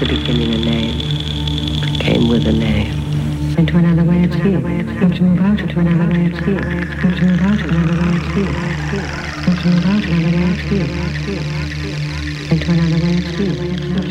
the beginning a name, came with a name. Into another way of seeing, and to move out into another way of seeing, and to move out another way of seeing, and to move out another way of seeing, into another way of seeing.